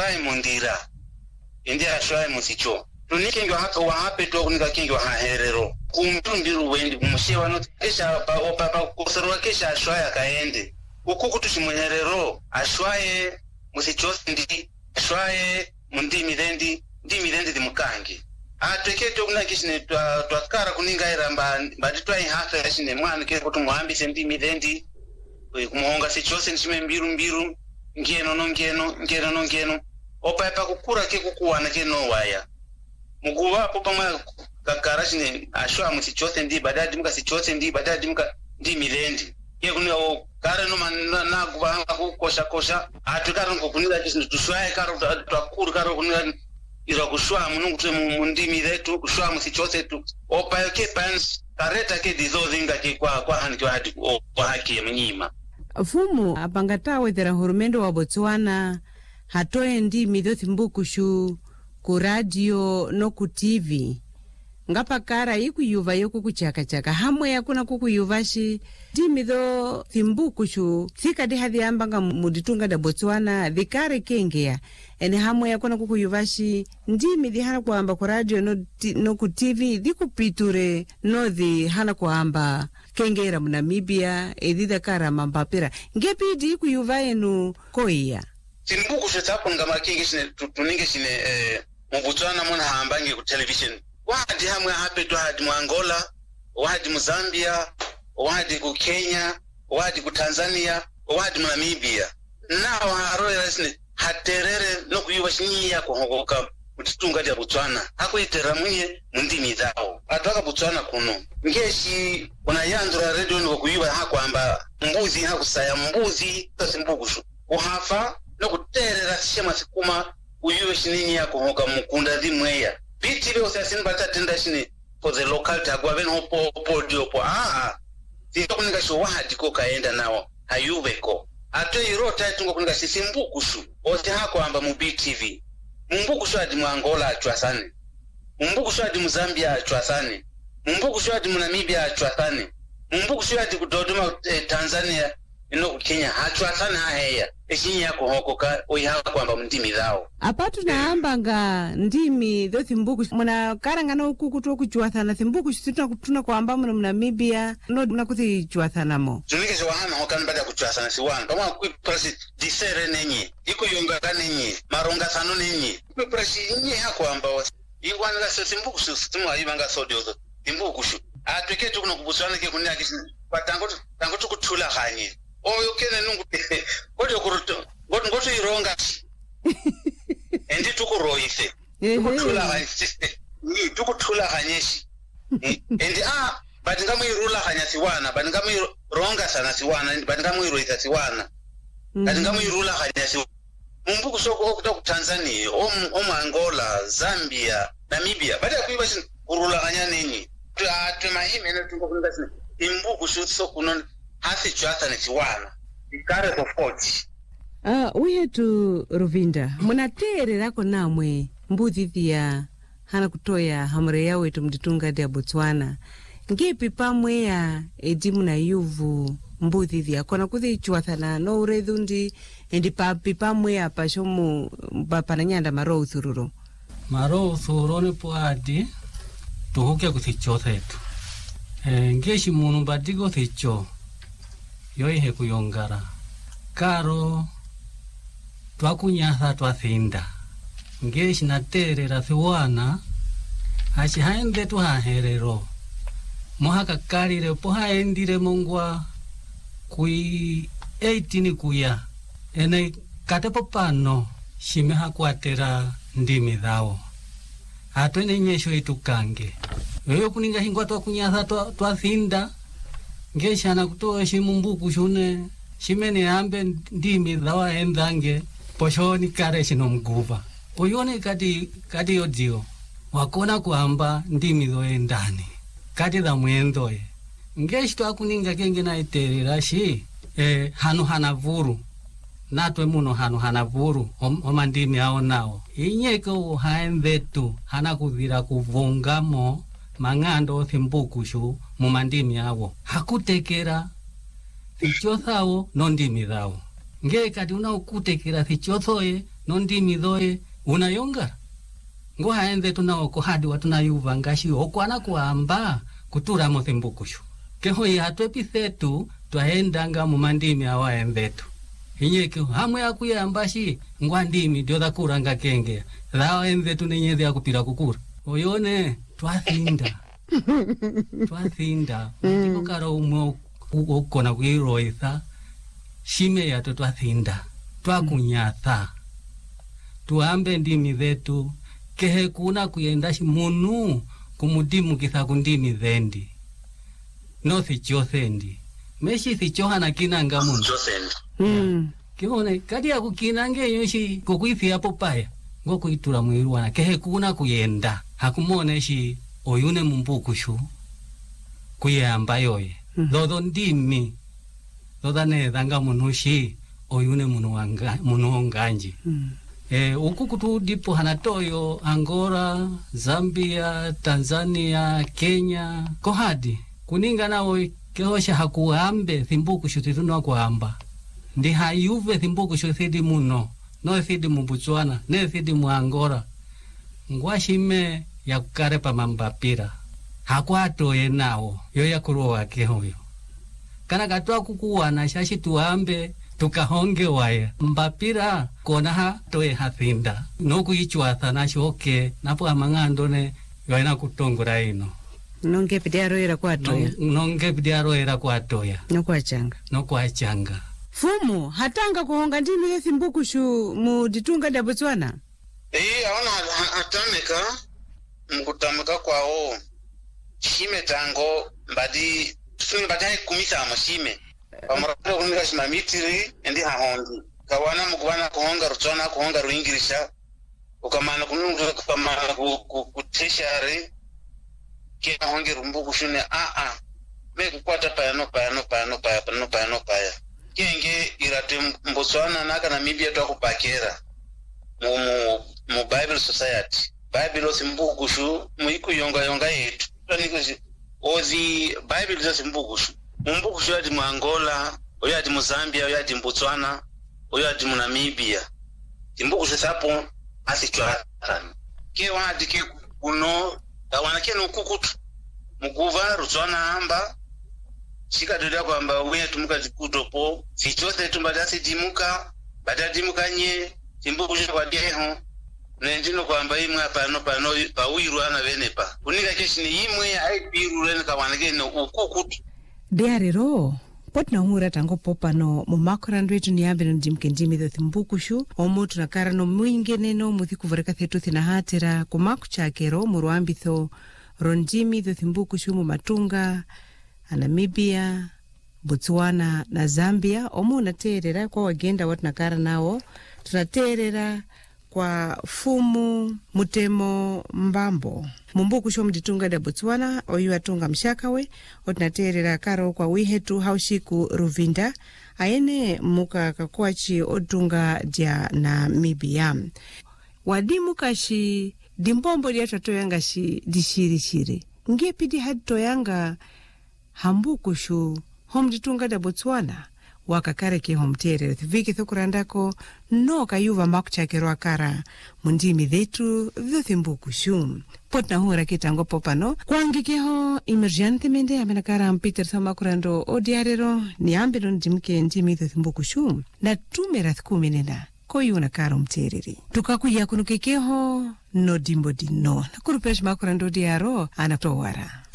ashwaye mundira indi ashwaye musicho tunike ngwa haka wa hape to kunika kingi wa haherero kumtundiru wendi kumushewa no kesha papa kusoro kesha ashwaye akaende ukuku tushimuherero ashwaye musicho ndi ashwaye mundimi rendi ndimi rendi dimukangi atweke to kuna kishine twakara kuninga iramba baditwa ihasa yashine mwana ke kuti muhambise ndimi rendi kumuhonga sichose nchime mbiru ngeno opaipa kukura ke kukuwana ke no waya muguwa po pamwe kakara shine ashwa musichose ndi badadi muka sichose ndi badadi muka ndi mirendi ke kuni o kare no na kuba kukosha atukara ngokunira kishine tushwaye karo twakuru karo kunira ira kushwa munungu tse mundi miretu kushwa musichose tu opayo ke pans kareta ke dizozinga ke kwa hani kwa hadi kwa haki ya mnyima Fumu apangatawe thera hurumendo wa Botswana hatoe ndimi dho thimbukushu ku radio no ku TV ngapa kara ikuyuva yoku kuchaka hamwe yakuna kukuyuvashi ndimi dho thimbukushu thika di hadhi ambanga muditunga da Botswana dhikare kengea ene hamwe yakuna kukuyuvashi ndimi di hana kuamba ku radio no ku TV dhikupiture no di hana kuamba kengera mu Namibia edida kara mambapira ngepi di kuyuva enu koia thimbukushu tsapo ngama kingi shine tuninge shine mu Botswana mona hambange ku television wadi hamwe hape hadi mu Angola, wadi mu Zambia, wadi ku Kenya, wadi ku Tanzania, wadi mu Namibia. Nao haroya rasne haterere no kuyuwa shinyiya kuhogoka mutitunga dia Botswana. Hako itera mwenye mundimi zao. Atwaka Botswana kuno. Ngeshi unayandura radio no kuyuwa hako amba mbuzi hako saya mbuzi tasimbukushu. Uhafa no kuterera shema sikuma uyuwa shinyiya kuhoga mukunda dhimweya. BTV osasin bata tenda shine for the local tagwa ben hopo podio po sito kuninga sho wahadi ko kaenda nawo hayubeko ato irota tungo kuninga sisimbukushu ose hako amba mu BTV mumbukushu adi mu Angola achwasane mumbukushu adi mu Zambia achwasane mumbukushu adi mu Namibia achwasane mumbukushu adi ku Dodoma Tanzania ino ku Kenya achwasane haheya eshinyi yako hokoka oyiha kwamba ndimi zao apatu na ambanga ndimi dho thimbukushu muna karangana ukuku to kuchwathana thimbukushu tuna kwamba mu Namibia no nakuthi chwathana mo tunike so hana hokana bada kuchwathana si wan pama ku presi disere nenyi iko yonga kanenyi maronga sano nenyi ku presi nyi hakwamba iwanira so thimbukushu situmwa ibanga sodiozo thimbukushu atweke tukuno kubusana ke kunya kishini patango tukuthula khanye oyo kene nungu ngoto ironga endi tukuroise tukuthula kanyeshi endi but ngamuirula kanyasiwana but ngamuironga sana siwana but ngamuiroisa siwana but ngamuirula kanyasi mumbuku soko ku Tanzania o Angola Zambia Namibia but akuiba sin urula kanyanenyi atwemahime ne tungokuninga sin imbuku soko non hasi chwatha nesiwana ikare for 40 uyetu Ruvinda munaterera ko namwe mbuzi thia hana kutoya hamre yawe wetu mditunga dia Botswana ngipi pamwe ya edimu na yuvu mbuzi thia kona kuthi chwathana no urethundi endi papi pamwe ya pashomu papananyanda maro uthururo ne poadi tuhuke kuthi chothetu ngeshi munu badigo thicho yoihe kuyongara karo twakunyatha twathinda ngeshi naterera thiwana achi haende tuhaherero mohaka kalire pohaendire mongwa kui 18 kuya ene katepo pano shimeha kwatera ndimi dhao atwene nyesho itukange yoyo kuninga hingwa twakunyatha twathinda ngeshana kutoa shimumbuku shune shimene ambe ndimi dhawa endange poshoni kare shino mguva oyone kati yodio wakona kuamba ndimi dho endani kati dha mwendoe ngeshito akuninga kenge na iterera shi hanu hanavuru natwe muno hanu hanavuru omandimi hao nao inyeko haenvetu hana kuvira kuvungamo mangando thimbukushu mu mandimi yawo hakutekera thichothawo no ndimi dhawo nge kati una ukutekera thichothoye ndimi dhoe unayongara ngo haende tunaoko hadi watunayuva ngashi okwana kuamba kutura mothimbukushu keho yatwe pithetu twaendanga mu mandimi awaendetu inyeke hamwe akuyambashi ngwa ndimi dio dhakuranga kenge dhao endetu nenyedhe akupira kukura oyone twathinda ndiko karo umwe ukona kuiroitha shime yato twathinda twakunyatha tuambe ndimi dhetu kehe kuna kuyendashi munu kumudimu kitha kundimi dhendi no thicho thendi meshi thicho hana kinanga munu kihone kadi ya kukinange yoshi kukuithi hapo paya ngo kuitura mwiruana kehe kuna kuyenda hakumoneshi oyune mumbukushu kuyamba yoye dodo ndimi doda ne danga munushi oyune munu onganji ukukutu dipo hanatoyo Angola, Zambia, Tanzania, Kenya kohadi kuninga nawo kehosha hakuambe thimbukushu tituno kuamba ndi hayuve thimbukushu thidi muno no thidi mu Botswana ne thidi mu Angola ngwashime yakukare pa mambapira hakwatoye nawo yo yakurowa kehoyo kana katwa kukuwana shashi tuambe tukahonge waya mbapira kona ha toe hathinda noku ichwatha nashoke napo amang'andone yoina kutongora ino nonge pidiaro era kwatoya nokwachanga fumu hatanga kuhonga ndimi yethimbukushu mu ditunga da Botswana aona hatameka mkutamika kwao shime tango mbadi kumisa amashime pamarato kunika shimamitiri endi hahondi kawana mukwana kuhonga Rutswana kuhonga Ruingirisha ukamana kununga kupamana kuteshare kia honge rumbukushu ne me kukwata paya kenge irate Botswana naka Namibia twakupakera mu Bible Society Bible simbukushu muiku yonga yetu nikuzi ozi Bible za simbukushu mumbukushu yati mu Angola oyo yati mu Zambia oyo yati mu Botswana oyo yati mu Namibia simbukushu sapo asichwatana ke wadi ke kuno tawana ke nukukutu mukuva Rutswana amba shikadoda kwamba wetu mukazikutopo sichose tumbadasi dimuka badadimuka nye simbukushu kwa deho nendino kwamba imwe pano pauirwana venepa kunika keshini imwe aipirure kawanake no ukukutu dearero potna hura tango popano mumakorando etu niambeno ndimkendimi thimbukushu omutu nakara no mwingeneno muthikuvareka thetu thina hatera kumaku chakero muruambitho rondimi thimbukushu mu Matunga Namibia Botswana na Zambia omu naterera kwa wagenda watu nakara nao tunaterera kwa fumu Mutemo Mbambo mumbukushu mditunga da Botswana oyu atunga mshakawe otunaterera karo kwa wihetu haushiku Ruvinda aene muka kakwachi otunga dia Namibia wadimu kashi dimbombo dia tatoyanga shi dishiri ngepidi haditoyanga hambukushu homditunga da Botswana wakakareke homtere viki thukurandako no kayuva makuchakero akara mundimi dhetu thimbukushu potna hura kitango popano kwangikeho emergente mende amenakara Peter Samakurando odiarero ni ambeno ndimke ndimi thimbukushu na tumera thkumenena koyuna karo mtereri tukakuya kunukekeho no dimbo dino na kurupesh Makurando diaro anatowara